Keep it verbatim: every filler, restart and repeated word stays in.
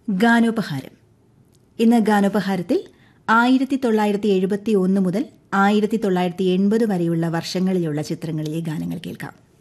ഗാനോപഹാരം. ഇന്ന് ഗാനോപഹാരത്തിൽ ആയിരത്തി തൊള്ളായിരത്തി എഴുപത്തി ഒന്ന് മുതൽ ആയിരത്തി തൊള്ളായിരത്തി എൺപത് വരെയുള്ള വർഷങ്ങളിലുള്ള ചിത്രങ്ങളിലെ ഗാനങ്ങൾ കേൾക്കാം.